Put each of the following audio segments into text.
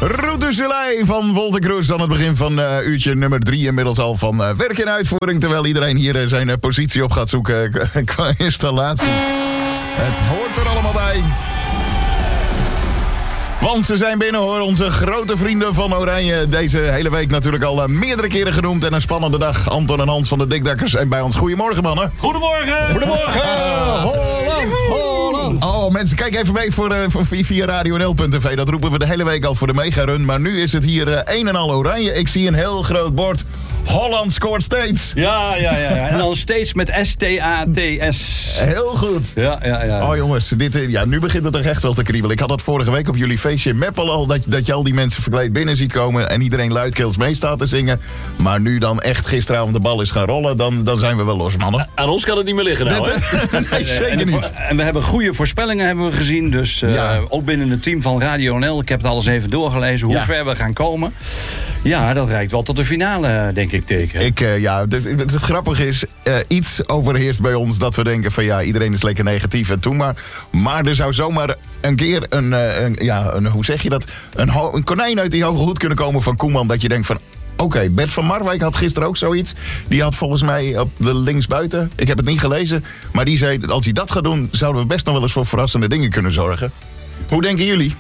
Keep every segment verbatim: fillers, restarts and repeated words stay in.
Route Soleil van Wolter Kroes aan het begin van uh, uurtje nummer drie inmiddels al van uh, werk in uitvoering. Terwijl iedereen hier uh, zijn uh, positie op gaat zoeken uh, qua installatie. Het hoort er allemaal bij. Want ze zijn binnen hoor, onze grote vrienden van Oranje. Deze hele week natuurlijk al uh, meerdere keren genoemd. En een spannende dag. Anton en Hans van de Dikdakkers zijn bij ons. Goedemorgen mannen. Goedemorgen. Goedemorgen. Uh, Holland, Holland. Oh mensen, kijk even mee voor, uh, voor via radio n l punt t v. Dat roepen we de hele week al voor de megarun. Maar nu is het hier uh, een en al Oranje. Ik zie een heel groot bord. Holland scoort steeds. Ja, ja, ja, ja. En dan steeds met S T A T S. Heel goed. Ja, ja, ja. Oh jongens, dit, ja, nu begint het er echt wel te kriebelen. Ik had dat vorige week op jullie feestje in Meppel al. Dat, dat je al die mensen verkleed binnen ziet komen. En iedereen luidkeels mee staat te zingen. Maar nu dan echt gisteravond de bal is gaan rollen. Dan, dan zijn we wel los, mannen. Aan ons kan het niet meer liggen nou, hè? Nee, zeker en, niet. En we hebben goede voorspellingen hebben we gezien. Dus uh, Ja. ook binnen het team van Radio N L. Ik heb het alles even doorgelezen. Hoe Ja. ver we gaan komen. Ja, dat reikt wel tot de finale, denk ik, teken. Ik, uh, ja, het, het, het grappige is, uh, iets overheerst bij ons dat we denken van ja, iedereen is lekker negatief en toen maar. Maar er zou zomaar een keer een, uh, een ja, een, hoe zeg je dat, een, ho- een konijn uit die hoge hoed kunnen komen van Koeman. Dat je denkt van, oké, okay, Bert van Marwijk had gisteren ook zoiets. Die had volgens mij op de linksbuiten, ik heb het niet gelezen, maar die zei, als hij dat gaat doen, zouden we best nog wel eens voor verrassende dingen kunnen zorgen. Hoe denken jullie?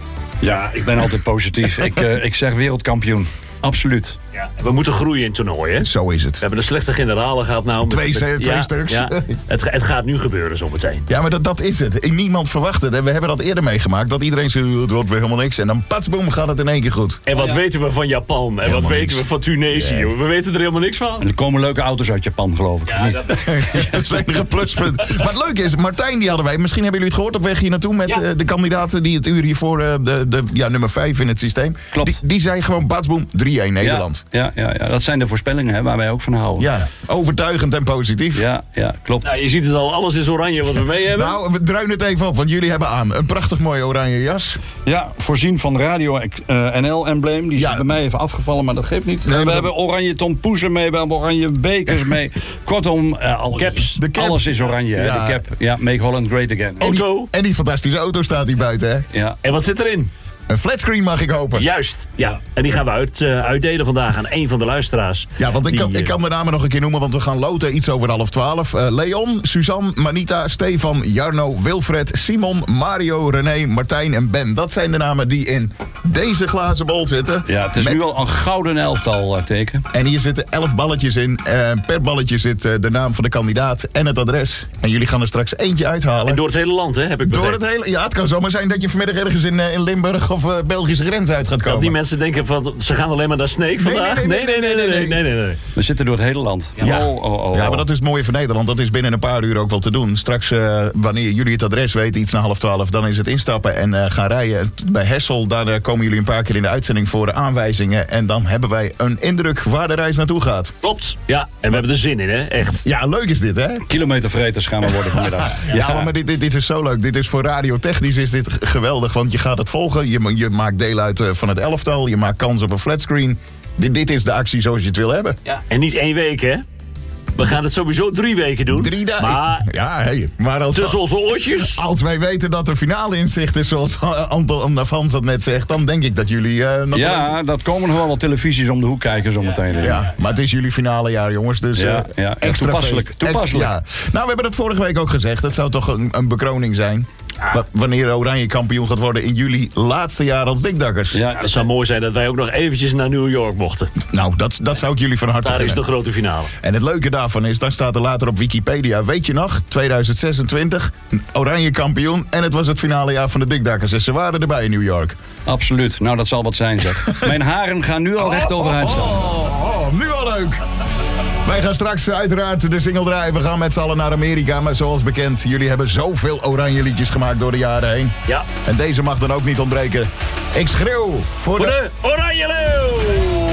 Ja, ik ben altijd positief. ik, uh, ik zeg wereldkampioen. Absoluut. Ja, we moeten groeien in toernooien. Zo is het. We hebben een slechte generalen gehad nou. Met, Twee, met, twee ja, stuks. Ja, het, het gaat nu gebeuren zometeen. Ja, maar dat, dat is het. Niemand verwacht het. En we hebben dat eerder meegemaakt. Dat iedereen zegt, het wordt weer helemaal niks. En dan patsboom gaat het in één keer goed. En wat ja. weten we van Japan? En Helemaal wat weten niks. we van Tunesië? Ja. We weten er helemaal niks van. En er komen leuke auto's uit Japan, geloof ik. Ja, of niet? dat, Dat is een enige pluspunt. Maar het leuke is, Martijn die hadden wij. Misschien hebben jullie het gehoord op weg hier naartoe met Ja. uh, de kandidaten die het uur hiervoor, uh, de, de ja, nummer vijf in het systeem. Klopt. Die, die zei gewoon patsboom drie-een Nederland. Ja, ja, ja, dat zijn de voorspellingen hè, waar wij ook van houden. Ja, overtuigend en positief. ja, ja klopt. nou, je ziet het al, alles is oranje wat we mee hebben. Nou, we druinen het even op, want jullie hebben aan een prachtig mooie oranje jas. Ja, voorzien van Radio uh, N L-embleem. Die is Ja. bij mij even afgevallen, maar dat geeft niet. Nee, we maar hebben oranje tompoezen mee, we hebben oranje bekers mee. Kortom, uh, alles, Caps. De cap. alles is oranje. Hè, Ja. de cap. Ja, make Holland great again. En die, Auto. en die fantastische auto staat hier buiten, hè? Ja. En wat zit erin? Een flatscreen mag ik hopen. Juist, ja. En die gaan we uit, uh, uitdelen vandaag aan een van de luisteraars. Ja, want ik Die, kan, ik uh, kan de namen nog een keer noemen, want we gaan loten iets over half twaalf. Uh, Leon, Suzanne, Manita, Stefan, Jarno, Wilfred, Simon, Mario, René, Martijn en Ben. Dat zijn de namen die in deze glazen bol zitten. ja, het is Met- nu al een gouden elftal uh, teken. En hier zitten elf balletjes in. Uh, per balletje zit uh, de naam van de kandidaat en het adres. En jullie gaan er straks eentje uithalen. En door het hele land, hè, heb ik Door begrepen. het hele, ja, het kan zomaar zijn dat je vanmiddag ergens in, uh, in Limburg of uh, Belgische grens uit gaat Dat komen. die mensen denken van, ze gaan alleen maar naar Sneek vandaag. nee, nee, nee, nee, nee, nee, nee, nee, nee. We zitten door het hele land. Ja. Oh, oh, oh, Ja, maar oh. dat is het mooie van Nederland. Dat is binnen een paar uur ook wel te doen. Straks, uh, wanneer jullie het adres weten, iets na half twaalf, dan is het instappen en uh, gaan rijden. Bij Hessel, daar uh, komen jullie een paar keer in de uitzending voor de aanwijzingen. En dan hebben wij een indruk waar de reis naartoe gaat. Klopt. Ja, en we hebben er zin in, hè, echt. Ja, leuk is dit, hè? Kilometervreters gaan we worden vanmiddag. Ja, maar dit, dit, dit is zo leuk. Dit is voor radiotechnisch is dit g- geweldig. Want je gaat het volgen. Je, ma- je maakt deel uit uh, van het elftal. Je maakt kans op een flatscreen. Dit, dit is de actie zoals je het wil hebben. Ja. En niet één week, hè. We gaan het sowieso drie weken doen. Drie dagen. Maar Ja, hey, maar als, tussen onze oortjes. als wij weten dat de finale in zicht is, zoals Anton of Hans dat net zegt, dan denk ik dat jullie uh, nog wel- Ja, dat komen nog wel wat televisies om de hoek kijken zometeen. Ja, maar het is jullie finale jaar, jongens. Dus Ja, eh, ja, ja, extra toepasselijk, feest. toepasselijk. Ex- ja. Nou, we hebben het vorige week ook gezegd. Het zou toch een, een bekroning zijn. Wa- Wanneer Oranje kampioen gaat worden in jullie laatste jaar als Dikdakkers. Ja, Ja, het zou mooi zijn dat wij ook nog eventjes naar New York mochten. Nou, dat, dat zou ik jullie van harte Daar is gunnen. de grote finale. En het leuke daarvan is, dan staat er later op Wikipedia. Weet je nog, tweeduizend zesentwintig, Oranje kampioen. En het was het finale jaar van de Dikdakkers. En ze waren erbij in New York. absoluut. Nou, dat zal wat zijn, zeg. Mijn haren gaan nu al recht overeind staan. Oh, oh, nu al leuk. Wij gaan straks uiteraard de single draaien. We gaan met z'n allen naar Amerika. Maar zoals bekend, jullie hebben zoveel oranje liedjes gemaakt door de jaren heen. Ja. En deze mag dan ook niet ontbreken. Ik schreeuw voor, Voor de... de Oranje Leeuw!